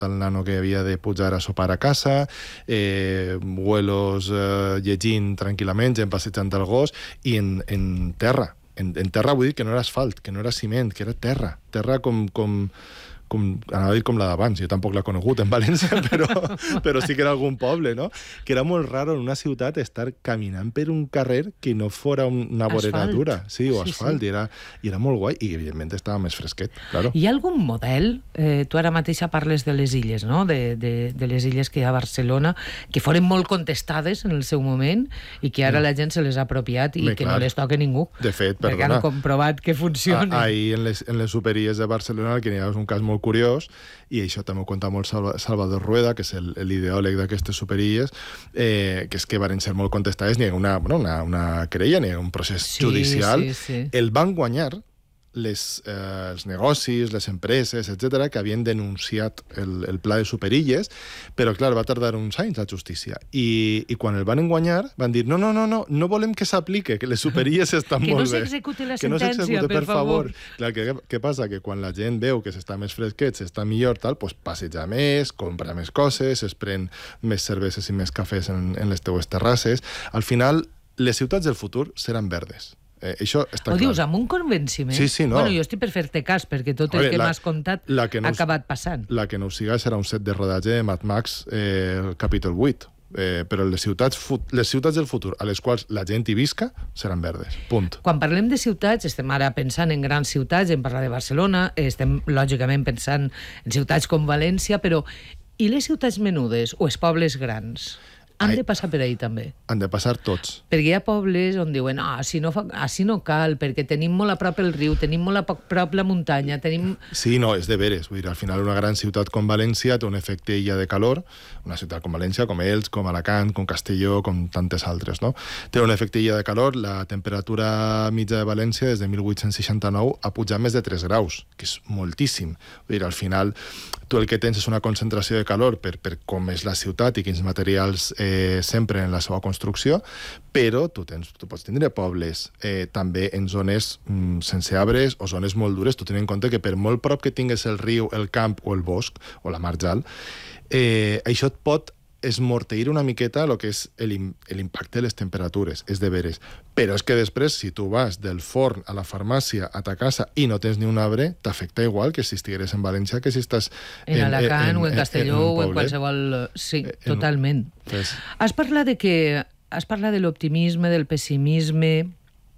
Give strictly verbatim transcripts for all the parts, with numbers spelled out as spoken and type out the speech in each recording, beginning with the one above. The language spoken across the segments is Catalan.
el nano que havia de pujar a sopar a casa, eh, vuelos eh, llegint tranquil·lament, gent passejant el gos, i en, en terra. En, en terra vull dir que no era asfalt, que no era ciment, que era terra. Terra com... com com, anava a dir com la d'abans, jo tampoc l'he conegut en València, però, però sí que era algun poble, no? Que era molt raro en una ciutat estar caminant per un carrer que no fora una vorera dura. Sí, o sí, asfalt, sí. I, era, i era molt guai, i evidentment estava més fresquet, claro. Hi ha algun model, eh, tu ara mateixa parles de les illes, no? De, de, de les illes que hi ha a Barcelona, que foren molt contestades en el seu moment i que ara mm. la gent se les ha apropiat i Bé, que clar. no les toca ningú. De fet, perdona. Perquè han comprovat que funciona. Ahir en les, en les superilles de Barcelona el que n'hi ha és un cas molt curiós, i això també ho conta molt Salvador Rueda, que és l'ideòleg d'aquestes superilles, eh, que és que van ser molt contestades, n'hi ha una, bueno, una, una querella, n'hi ha un procés sí, judicial. Sí, sí. El van guanyar les, eh, els negocis, les empreses, etcètera, que havien denunciat el, el pla de superilles, però, clar, va tardar uns anys la justícia. I, i quan el van guanyar, van dir, no, no, no, no, no volem que s'aplique, que les superilles estan molt bé. Que no s'execute la que no sentència, per, per favor. favor. Clar, què, què passa? Que quan la gent veu que s'està més fresquet, s'està millor, tal, pues passeja més, compra més coses, es pren més cerveses i més cafès en, en les teues terrasses. Al final, les ciutats del futur seran verdes. Eh, això està Ho clar. dius amb un convenciment? Sí, sí, no. Bueno, jo estic per fer-te cas, perquè tot el Oye, que m'has contat no ha acabat passant. La que no ho siga serà un set de rodatge de Mad Max, eh, el capítol vuit. Eh, però les ciutats, les ciutats del futur a les quals la gent hi visca seran verdes, punt. Quan parlem de ciutats, estem ara pensant en grans ciutats, en parlar de Barcelona, estem lògicament pensant en ciutats com València, però i les ciutats menudes o els pobles grans? Han de passar per ahí també. Han de passar tots. Perquè hi ha pobles on diuen ah, així no, fa, així no cal, perquè tenim molt a prop el riu, tenim molt a prop la muntanya, tenim... Sí, no, és de veres. Vull dir, al final una gran ciutat com València té un efecte illa de calor, una ciutat com València, com Elx, com Alacant, com Castelló, com tantes altres, no? Té un efecte illa de calor, la temperatura mitja de València des de mil vuit-cents seixanta-nou ha pujat més de tres graus, que és moltíssim. Vull dir, al final tu el que tens és una concentració de calor per, per com és la ciutat i quins materials eh, sempre en la seva construcció, però tu, tens, tu pots tindre pobles eh, també en zones mm, sense arbres o zones molt dures. Tu tens en compte que per molt prop que tingues el riu, el camp o el bosc o la marjal, eh, això et pot esmorteir una miqueta el que és l'impacte de les temperatures, és de veres. Però és que després, si tu vas del forn a la farmàcia a ta casa i no tens ni un arbre, t'afecta igual que si estigueres en València, que si estàs... En, en Alacant en, en, o en Castelló en o en qualsevol... Sí, en, totalment. Pues... Has parlat de que... Has parlat de l'optimisme, del pessimisme...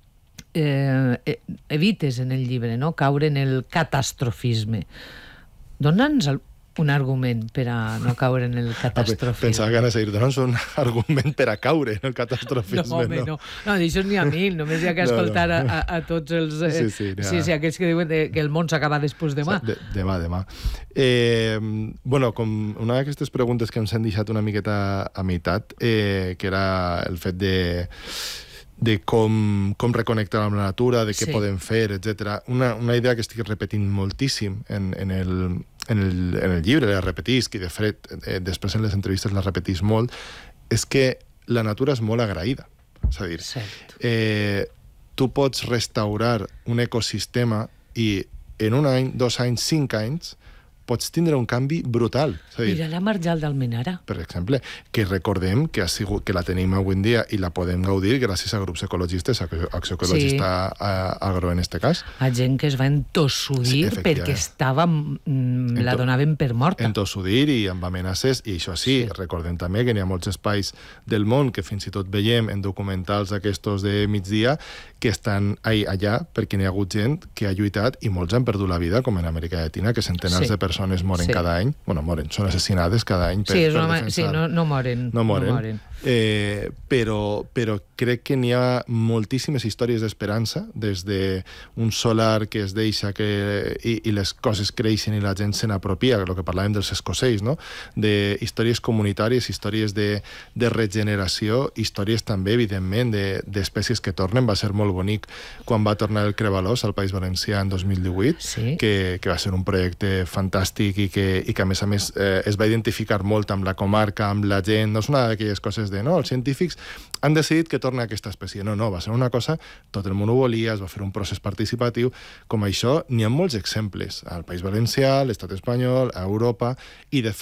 Eh, evites en el llibre, no?, caure en el catastrofisme. Dóna'ns el... un argument per a no caure en el catastrofisme. Pensava que anaves a dir, doncs un argument per a caure en el catastrofisme. No, home, no. No, d'això n'hi ha mil, només hi ha que escoltar no, no. A, a tots els... Eh, sí, sí, ha... sí, sí, aquells que diuen de, que el món s'acaba després demà. De, demà, demà. Eh, bueno, com una d'aquestes preguntes que ens han deixat una miqueta a meitat, eh, que era el fet de... de com, com reconnectar amb la natura, de què sí. podem fer, etcètera. Una, una idea que estic repetint moltíssim en, en, el, en, el, en el llibre, la repetisc, i de fet, eh, després en les entrevistes la repetís molt, és que la natura és molt agraïda. És a dir, eh, tu pots restaurar un ecosistema i en un any, dos anys, cinc anys, pots tindre un canvi brutal. Dir, mira la marjal d'Almenara. Per exemple, que recordem que, ha sigut, que la tenim avui en dia i la podem gaudir gràcies a grups ecologistes, a Acció Ecologista sí. Agro en este cas. A gent que es va entossudir sí, perquè estava, mm, la donaven per morta. Entossudir i amb amenaces, i això sí, sí, recordem també que n'hi ha molts espais del món que fins i tot veiem en documentals aquests de migdia que estan allà perquè n'hi ha hagut gent que ha lluitat i molts han perdut la vida, com en Amèrica Llatina, que centenars sí. de persones moren sí. cada any. Bueno, moren, són assassinades cada any per, sí, per defensar. Sí, no, no moren. No moren. No moren. Eh, però, però crec que n'hi ha moltíssimes històries d'esperança, des d'un solar que es deixa que, i, i les coses creixen i la gent se n'apropia, el que parlàvem dels escocells, no? De històries comunitàries, històries de, de regeneració, històries també, evidentment, d'espècies de, que tornen. Va ser molt bonic quan va tornar el Crevalós al País Valencià en dos mil divuit, sí. que, que va ser un projecte fantàstic i que, i que a més a més, eh, es va identificar molt amb la comarca, amb la gent. No és una d'aquelles coses de no, els científics han decidit que torni aquesta espècie. No, no, va ser una cosa, tot el món ho volia, es va fer un procés participatiu. Com això, n'hi ha molts exemples al País Valencià, a l'Estat espanyol, a Europa, i de fet